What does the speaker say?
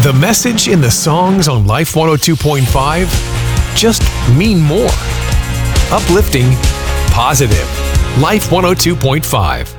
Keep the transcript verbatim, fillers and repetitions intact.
The message in the songs on Life one oh two point five just mean more. Uplifting, positive. Life one oh two point five.